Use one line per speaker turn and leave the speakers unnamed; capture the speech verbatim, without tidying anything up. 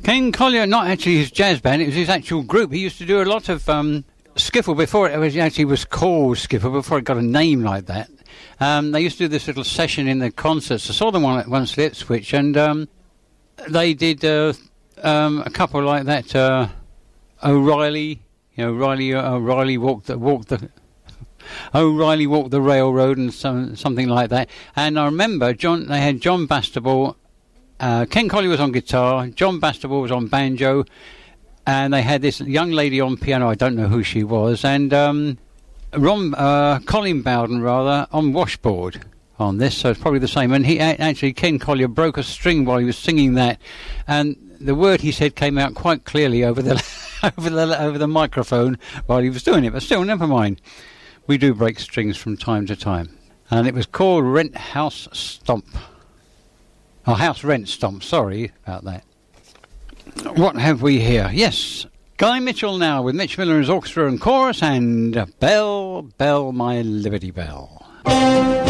Ken Collier, not actually his jazz band, it was his actual group. He used to do a lot of um, skiffle before it was, actually was called skiffle, before it got a name like that. Um, they used to do this little session in the concerts. I saw them one at once at Ipswich, and um, they did uh, um, a couple like that. Uh, O'Reilly, you know, O'Reilly, uh, O'Reilly walked the, walked the O'Reilly walked the railroad, and some, something like that. And I remember John. They had John Bastable. Uh, Ken Collier was on guitar. John Bastable was on banjo, and they had this young lady on piano. I don't know who she was, and um, Ron, uh, Colin Bowden rather on washboard on this. So it's probably the same. And he actually, Ken Collier broke a string while he was singing that, and the word he said came out quite clearly over the over the over the microphone while he was doing it. But still, never mind. We do break strings from time to time. And it was called Rent House Stomp. Oh, House Rent Stomp, sorry about that. What have we here? Yes, Guy Mitchell now with Mitch Miller and his orchestra and chorus, and Bell, Bell, My Liberty Bell.